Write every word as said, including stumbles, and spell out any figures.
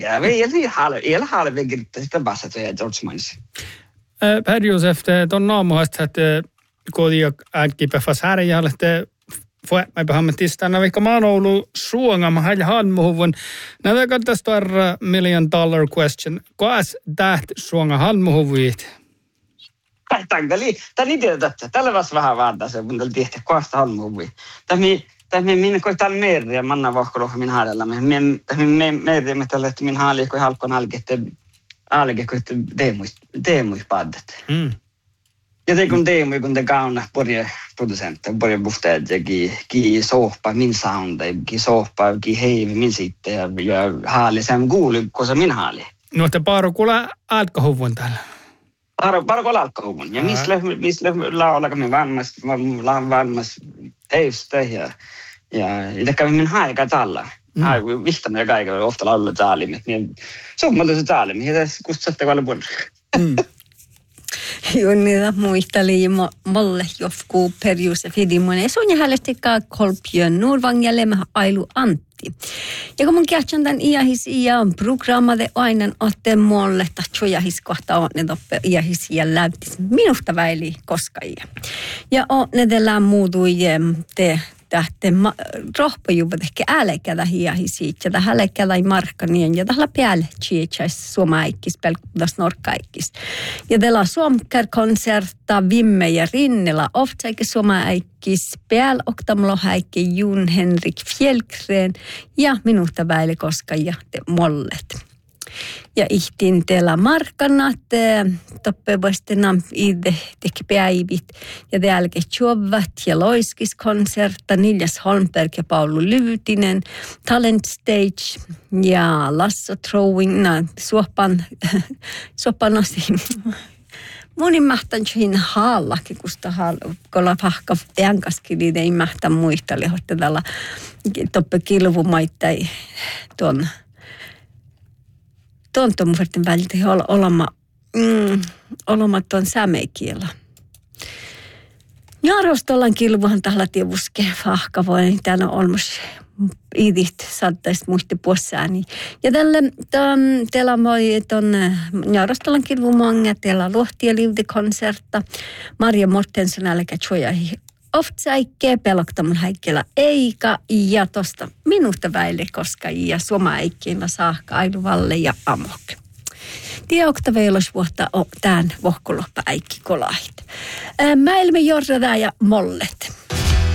Ja, vi är halv, el halv vägget sitä bassa så jag George Mines. Per Josef, ton naamuhasta, että kodia äkkiä fas härjälle, että får jag behöva tisdagen när vi kommer Oulu suongama hal halmuhuvun. Näitä katsotaan starra million dollar question. Kuas täht suonga halmuhuvuit? Tangeli, tani tiedät, tällä vas vähän vaadaan se, kun tällä tiedät, kuasta halmuhuvuit. Tämi tämi minä koitan merja manna vahkoloh min haadalla. Min tämi merja me tällä että min haali kun halkon algette alge kun deemuis deemuis paddet. Mm. Ja det kun Teemu kun te kauna porje producentti porje bufteet ja ki ki sohpa min sound ki sohpa ki heivi min sitten ja, ja haali sen kuuli kosa min haali. No te paro kula alkohuvun täällä. Paro paro kula alkohuvun ja missä missä laula kun vannas laula vannas heistä ja ja det kan min haika talla. Ai vihtan ja kaikki ofta laulu taalimet niin summalle se taalim ja tässä kustatte paljon puolella. Junnilla muisteli molle jofku Per Josef Hidimonen. Sonja hällestikaa Kolbjörn Nordvang ja Lemme Ailu Antti. Ja kun mun kähtsän tämän iähis ja programmade aina otte molle tahtso iähis kohta on ne toppe iähis ja läytis minusta väili koskaia. Ja on ne tällä muutui te tähte rohpajuvat ehkä älkädä hiähisiit ja tähän älkädä ei markkanien ja tähän päälle chiechais suomaikkis pelkudas norkkaikkis. Ja tällä suomkärkonserta Vimme ja Rinnela oftsäike suomaikkis päällä oktamlo häikke Jun Henrik Fjällgren ja minusta väili koska ja te mollet. Ja ihtin teillä markkanat, toppe vuostena itse teki päivit ja jälkeen juovat ja loiskiskonsertta, Niljas Holmberg ja Paulu Lyvytinen, Talent Stage ja Lasso Throwing, na, suopan, suopan osin. Monin mahtan siinä haallakin, kun sitä haalla pahka jänkaskin, niin ei mahta muista lihotta tällä toppe kilvumaittain tuon. Tontomuverten väliltä olla olema mm, olematon sämeikielä. Jarostollan kilvuhan tällä tievuske fahkavoin täällä on olmus idit saattais muisti puossääni. Ja tällä teillä moi ton Jarostollan kilvumanga teillä Lohtia liutekonsertta Maria Mortensen älkä chojahi. Oftsäikkeen peloktamun häikkelä eikä ja tosta minusta väille koska ja suomaikkeenä saakka ailuvalle ja amok. Tiedokta veilos vuotta on tämän vohkoloppa äikki kolahit. Mä ilme jorrada ja mollet.